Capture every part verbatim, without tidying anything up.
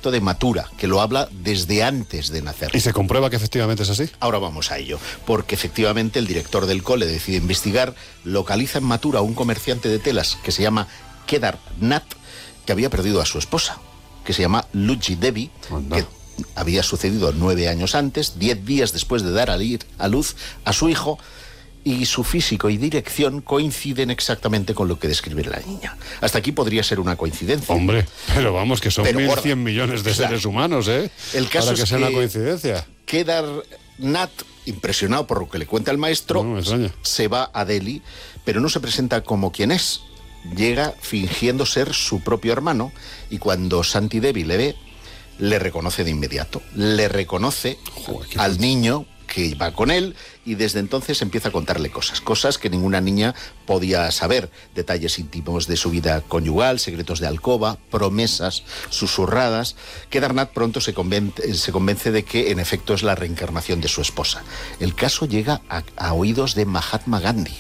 edicto de Matura, que lo habla desde antes de nacer. ¿Y se comprueba que efectivamente es así? Ahora vamos a ello, porque efectivamente el director del cole decide investigar, localiza en Matura a un comerciante de telas que se llama Kedar Nath, que había perdido a su esposa, que se llama Luigi Devi, oh, no. que había sucedido nueve años antes, diez días después de dar a luz a su hijo, y su físico y dirección coinciden exactamente con lo que describe la niña. Hasta aquí podría ser una coincidencia. Hombre, pero vamos, que son mil cien millones de claro. seres humanos, ¿eh? El caso Para que es sea que una coincidencia. Kedar Nath, impresionado por lo que le cuenta el maestro, no, no se va a Delhi, pero no se presenta como quien es. Llega fingiendo ser su propio hermano, y cuando Santi Devi le ve, le reconoce de inmediato. Le reconoce Joder, al niño que va con él, y desde entonces empieza a contarle cosas, cosas que ninguna niña podía saber, detalles íntimos de su vida conyugal, secretos de alcoba, promesas susurradas. Kedar Nath pronto se convence, se convence de que en efecto es la reencarnación de su esposa. El caso llega a, a oídos de Mahatma Gandhi.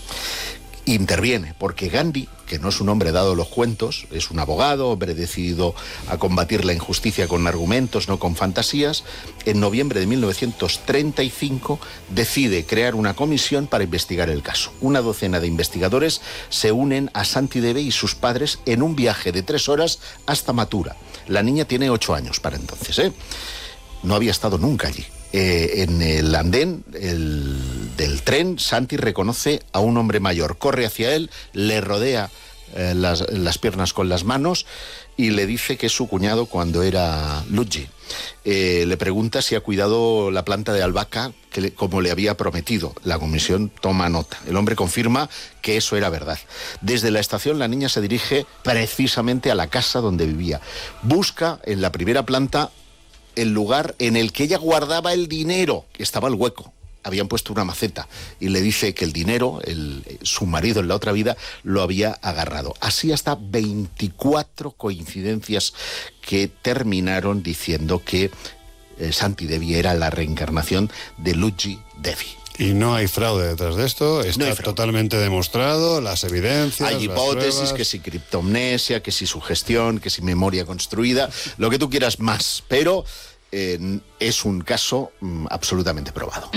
Interviene, porque Gandhi, que no es un hombre dado a los cuentos, es un abogado, hombre decidido a combatir la injusticia con argumentos, no con fantasías, en noviembre de mil novecientos treinta y cinco decide crear una comisión para investigar el caso. Una docena de investigadores se unen a Santi Devi y sus padres en un viaje de tres horas hasta Mathura. La niña tiene ocho años para entonces, ¿eh? No había estado nunca allí. Eh, en el andén el, del tren, Santi reconoce a un hombre mayor, corre hacia él, le rodea eh, las, las piernas con las manos y le dice que es su cuñado cuando era Luigi. Eh, le pregunta si ha cuidado la planta de albahaca que le, como le había prometido. La comisión toma nota. El hombre confirma que eso era verdad. Desde la estación la niña se dirige precisamente a la casa donde vivía. Busca en la primera planta el lugar en el que ella guardaba el dinero, que estaba el hueco. Habían puesto una maceta y le dice que el dinero, el, su marido en la otra vida, lo había agarrado. Así hasta veinticuatro coincidencias que terminaron diciendo que eh, Santi Devi era la reencarnación de Luigi Devi. Y no hay fraude detrás de esto, está no totalmente demostrado, las evidencias, hay las hipótesis, pruebas. Que si criptomnesia, que si sugestión, que si memoria construida, lo que tú quieras más, pero eh, es un caso mm, absolutamente probado.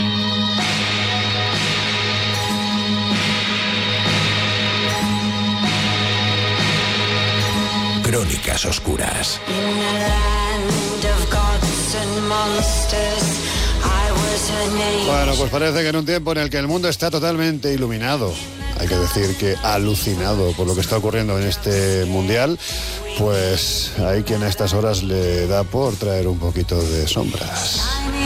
Crónicas Oscuras. Bueno, pues parece que en un tiempo en el que el mundo está totalmente iluminado, hay que decir que alucinado por lo que está ocurriendo en este mundial, pues hay quien a estas horas le da por traer un poquito de sombras.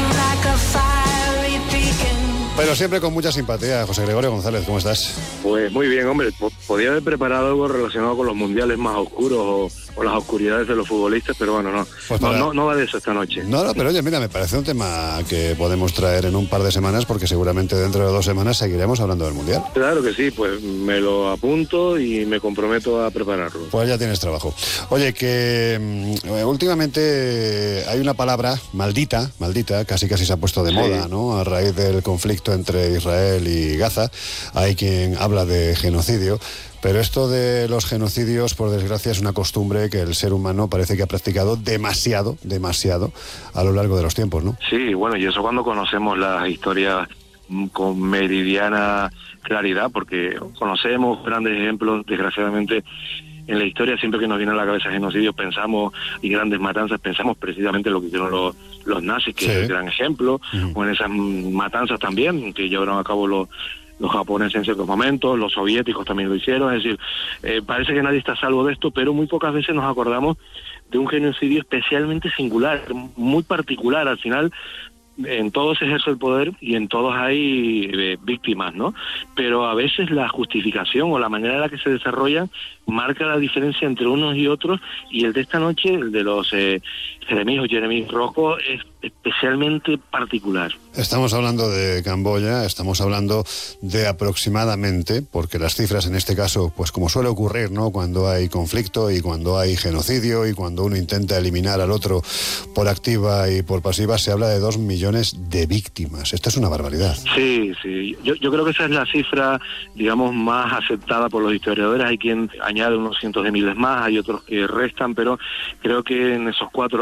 Pero siempre con mucha simpatía. José Gregorio González, ¿cómo estás? Pues muy bien, hombre. Podía haber preparado algo relacionado con los mundiales más oscuros o, o las oscuridades de los futbolistas, pero bueno, no. Pues para... no, no, no va de eso esta noche. No, no, pero oye, mira, me parece un tema que podemos traer en un par de semanas, porque seguramente dentro de dos semanas seguiremos hablando del mundial. Claro que sí, pues me lo apunto y me comprometo a prepararlo. Pues ya tienes trabajo. Oye, que um, últimamente hay una palabra maldita, maldita, casi casi se ha puesto de sí. moda, ¿no? A raíz del conflicto entre Israel y Gaza. Hay quien habla de genocidio, pero esto de los genocidios, por desgracia, es una costumbre que el ser humano parece que ha practicado demasiado, demasiado a lo largo de los tiempos, ¿no? Sí, bueno, y eso cuando conocemos las historias con meridiana claridad, porque conocemos grandes ejemplos, desgraciadamente, en la historia. Siempre que nos viene a la cabeza genocidios pensamos, y grandes matanzas, pensamos precisamente en lo que hicieron los, los nazis, que sí. es el gran ejemplo, uh-huh. o en esas matanzas también que llevaron a cabo los, los japoneses en ciertos momentos, los soviéticos también lo hicieron. Es decir, eh, parece que nadie está a salvo de esto, pero muy pocas veces nos acordamos de un genocidio especialmente singular, muy particular. Al final, en todos se ejerce el poder y en todos hay eh, víctimas, ¿no? Pero a veces la justificación o la manera en la que se desarrollan marca la diferencia entre unos y otros, y el de esta noche, el de los eh, Jeremías o Jeremías Rojo, es especialmente particular. Estamos hablando de Camboya, estamos hablando de aproximadamente, porque las cifras en este caso, pues como suele ocurrir, ¿no? Cuando hay conflicto y cuando hay genocidio y cuando uno intenta eliminar al otro por activa y por pasiva, se habla de dos millones de víctimas. Esto es una barbaridad. Sí, sí. Yo, yo creo que esa es la cifra, digamos, más aceptada por los historiadores. Hay quien añade unos cientos de miles más, hay otros que restan, pero creo que en esos cuatro